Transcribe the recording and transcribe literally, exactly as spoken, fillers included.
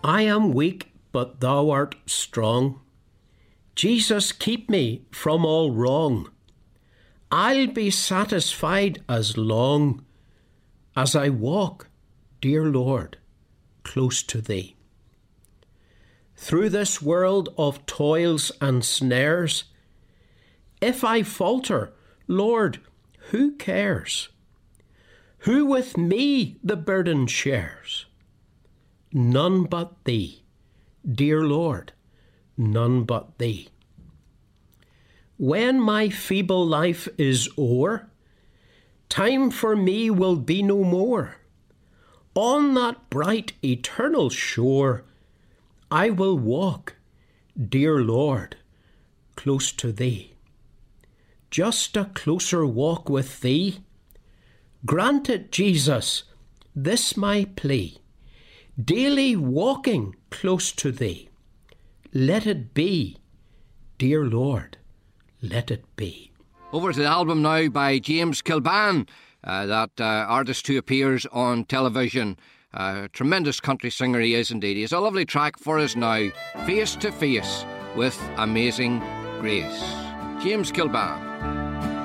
I am weak, but thou art strong. Jesus, keep me from all wrong. I'll be satisfied as long as I walk, dear Lord, close to thee. Through this world of toils and snares, if I falter, Lord, who cares? Who with me the burden shares? None but thee, dear Lord, none but thee. When my feeble life is o'er, time for me will be no more. On that bright eternal shore, I will walk, dear Lord, close to thee. Just a closer walk with thee. Grant it, Jesus, this my plea. Daily walking close to thee. Let it be, dear Lord, let it be. Over to the album now by James Kilban, uh, that uh, artist who appears on television. Uh, tremendous country singer he is indeed. He has a lovely track for us now, Face to Face with Amazing Grace. James Kilban.